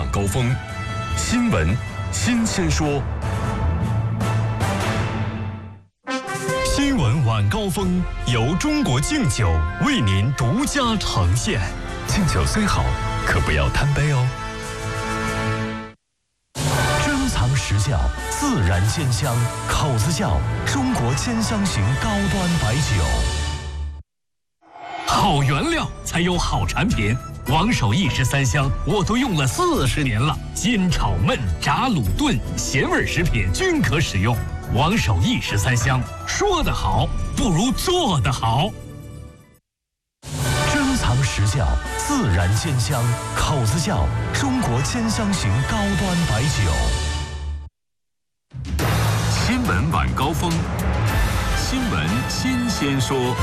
晚高峰，新闻新鲜说。新闻晚高峰由中国敬酒为您独家呈现。敬酒虽好，可不要贪杯哦。珍藏实窖，自然鲜香，口子窖，中国千香型高端白酒。好原料才有好产品。王守义13香我都用了40年了，煎炒焖炸卤炖咸味食品均可使用。王守义13香，说得好不如做得好。珍藏实窖，自然鲜香，口子窖，中国千香型高端白酒。新闻晚高峰，新闻新鲜说。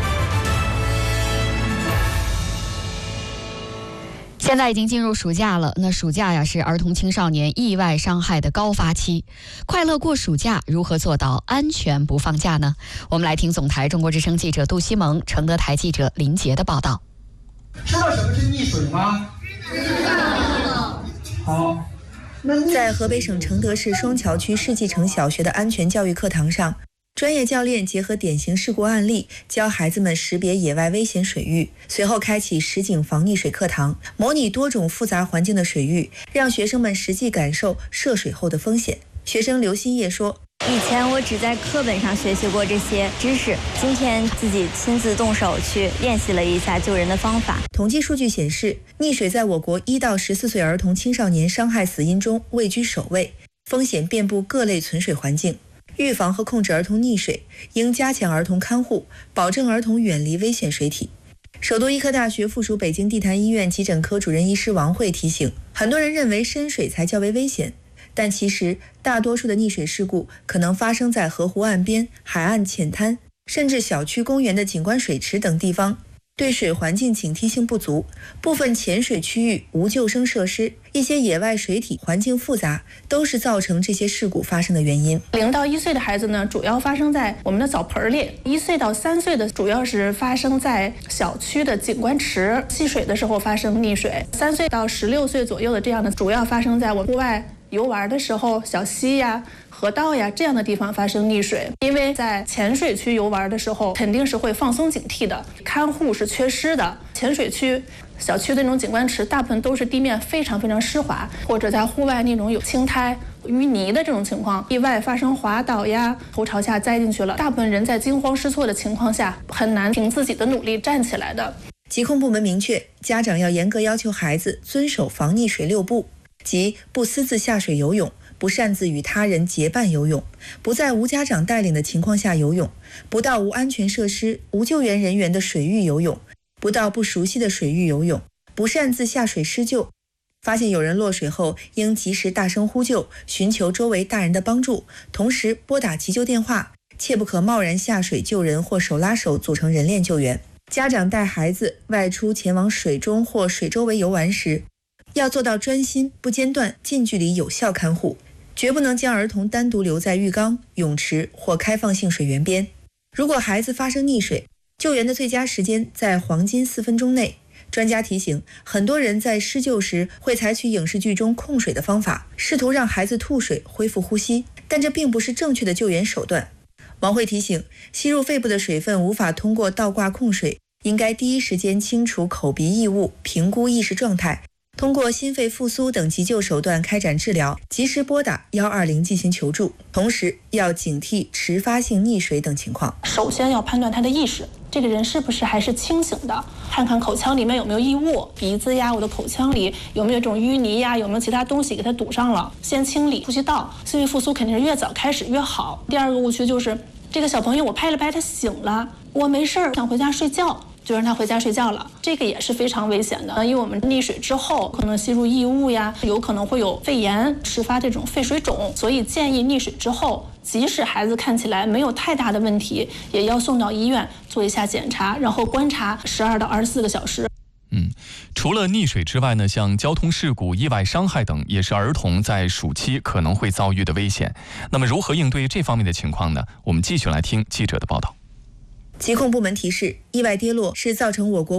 现在已经进入暑假了，那暑假呀是儿童青少年意外伤害的高发期。快乐过暑假，如何做到安全不放假呢？我们来听总台中国之声记者杜西蒙、承德台记者林杰的报道。 知道什么是溺水吗？ 知道。 好。 在河北省承德市双桥区世纪城小学的安全教育课堂上，专业教练结合典型事故案例，教孩子们识别野外危险水域，随后开启实景防溺水课堂，模拟多种复杂环境的水域，让学生们实际感受涉水后的风险。学生刘新叶说， 以前我只在课本上学习过这些知识，今天自己亲自动手去练习了一下救人的方法。 统计数据显示，溺水在我国1到14岁儿童青少年伤害死因中位居首位，风险遍布各类存水环境。预防和控制儿童溺水，应加强儿童看护，保证儿童远离危险水体。首都医科大学附属北京地坛医院急诊科主任医师王慧提醒，很多人认为深水才较为危险，但其实大多数的溺水事故可能发生在河湖岸边、海岸浅滩，甚至小区公园的景观水池等地方。对水环境警惕性不足，部分浅水区域无救生设施，一些野外水体环境复杂，都是造成这些事故发生的原因。 0到1岁的孩子呢，主要发生在我们的澡盆里；1岁到3岁的主要是发生在小区的景观池戏水的时候发生溺水；3岁到16岁左右的这样的，主要发生在我们户外游玩的时候，小溪呀、河道呀这样的地方发生溺水。因为在浅水区游玩的时候，肯定是会放松警惕的，看护是缺失的。浅水区小区的那种景观池大部分都是地面非常非常湿滑，或者在户外那种有青苔淤泥的这种情况，意外发生滑倒呀，头朝下栽进去了，大部分人在惊慌失措的情况下很难凭自己的努力站起来的。 疾控部门明确，家长要严格要求孩子遵守防溺水6不，即不私自下水游泳，不擅自与他人结伴游泳，不在无家长带领的情况下游泳，不到无安全设施、无救援人员的水域游泳，不到不熟悉的水域游泳，不擅自下水施救。发现有人落水后，应及时大声呼救，寻求周围大人的帮助，同时拨打急救电话，切不可贸然下水救人或手拉手组成人链救援。家长带孩子外出前往水中或水周围游玩时，要做到专心、不间断、近距离有效看护，绝不能将儿童单独留在浴缸、泳池或开放性水源边。如果孩子发生溺水，救援的最佳时间在黄金4分钟内。专家提醒，很多人在施救时会采取影视剧中控水的方法，试图让孩子吐水恢复呼吸，但这并不是正确的救援手段。王慧提醒，吸入肺部的水分无法通过倒挂控水，应该第一时间清除口鼻异物，评估意识状态，通过心肺复苏等急救手段开展治疗，及时拨打120进行求助，同时要警惕迟发性溺水等情况。 首先要判断他的意识，这个人是不是还是清醒的，看看口腔里面有没有异物，鼻子呀，我的口腔里有没有这种淤泥呀，有没有其他东西给他堵上了，先清理呼吸道。心肺复苏肯定是越早开始越好。第二个误区就是这个小朋友我拍了拍他醒了，我没事儿，想回家睡觉，就让他回家睡觉了，这个也是非常危险的。因为我们溺水之后可能吸入异物呀，有可能会有肺炎，迟发这种肺水肿，所以建议溺水之后，即使孩子看起来没有太大的问题，也要送到医院做一下检查，然后观察12到24个小时。 除了溺水之外呢，像交通事故、意外伤害等，也是儿童在暑期可能会遭遇的危险。那么如何应对这方面的情况呢？我们继续来听记者的报道。 疾控部门提示，意外跌落是造成我国